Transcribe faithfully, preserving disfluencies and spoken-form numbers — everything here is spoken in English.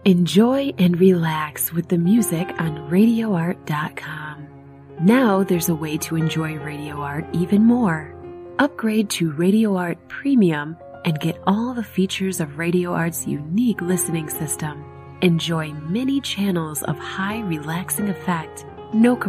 Enjoy and relax with the music on radio art dot com. Now there's a way to enjoy Radio Art even more. Upgrade to Radio Art Premium and get all the features of Radio Art's unique listening system. Enjoy many channels of high relaxing effect, no